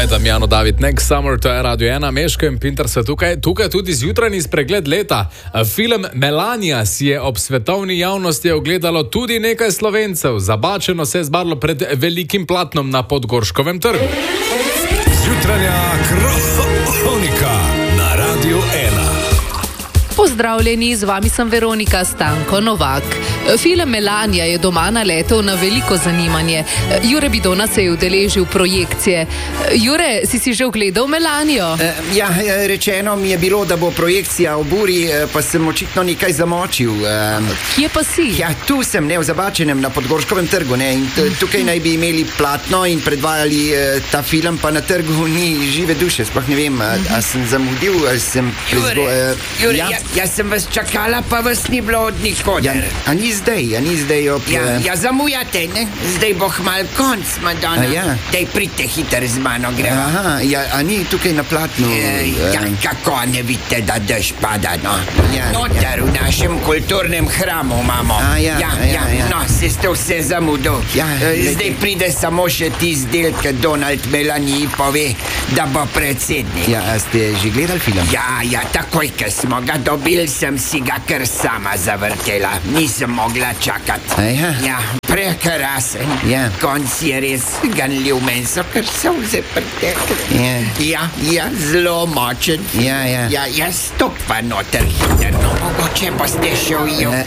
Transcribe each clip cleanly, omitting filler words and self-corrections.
Hi, Damjano, David, Next Summer, to je Radio 1, Meško in Pinter se tukaj tudi zjutrajni spregled leta. Film Melania si je ob svetovni javnosti ogledalo tudi nekaj Slovencev. Zabačeno se je zbarlo pred velikim platnom na Podgorškovem trgu. Zjutranja kronika na Radio 1. Pozdravljeni, z vami sem Veronika Stanko Novak. Film Melania je doma naletel na veliko zanimanje. Jure Bidona se je udeležil projekcije. Jure, si že ogledal Melanijo? Rečeno mi je bilo, da bo projekcija ob uri, pa sem očitno nekaj zamočil. Kje pa si? Tu sem, v Zabačenem, na Podgorškovem trgu. In tukaj naj bi imeli platno in predvajali ta film, pa na trgu ni žive duše. Sploh ne vem, a sem zamudil, ali sem... Jure, jaz sem vas čakala, pa vas ni bilo od nikoder. A ni zdaj ob... Zamujate, ne? Zdaj bo hmal konc, Madonna. Daj, pridite hiter z mano, gremo. Aha, a ni tukaj na platnu... Kako ne vidite, da dež pada, no? Noter v našem kulturnem hramu imamo. No, ste vse zamudil. Zdaj pride samo še tisti del, ki Donald Melaniji pove, da bo predsednik. A ste že gledali film? Takoj, ko smo ga dobili, sem si ga kar sama zavrtela. Nisem mogla čakati. Prekrasen. Konc je res ganljiv, meni so kar solze pritekle. Zelo močen. Stopva noter hiter, no mogoče boste še ujel.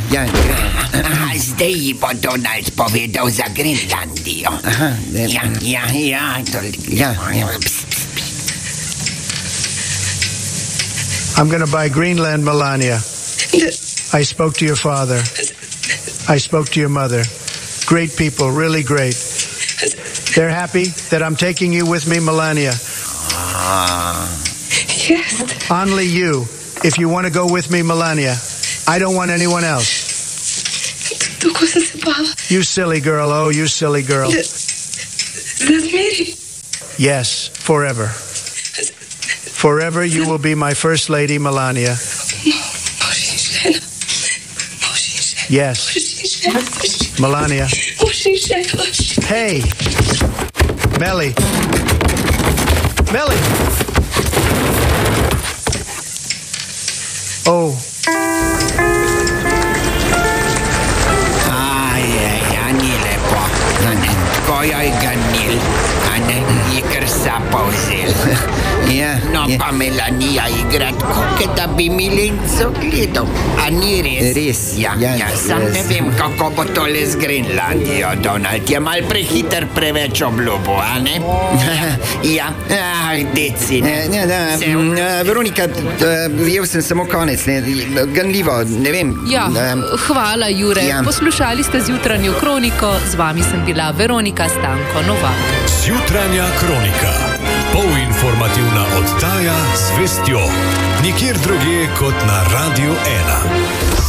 Zdaj ji bo Donald povedal za Grenlandijo. I'm going to buy Greenland, Melania. I spoke to your father. I spoke to your mother. Great people, really great. They're happy that I'm taking you with me, Melania. Yes. Only you, if you want to go with me, Melania. I don't want anyone else. You silly girl, oh, you silly girl. Yes, forever. Forever you will be my first lady, Melania. Yes. Melania. Hey. Melly. Oh. Ni lepo. Ko jo je ganil, je kar sapal zel. No pa Melanija igra tako, da bi Milenco gledal. A ni res? Res, Sam ne vem, kako bo tole z Grenlandijo, Donald. Je mal prehiter preveč obljubo, a ne? Deci. Veronika, jel sem samo konec, ganljivo, ne vem. Hvala, Jure. Poslušali ste zjutranjo kroniko, z vami sem bila Veronika Stanko Novak. Zjutranja kronika. Polinformativna oddaja z vestjo. Nikjer drugje kot na Radio 1.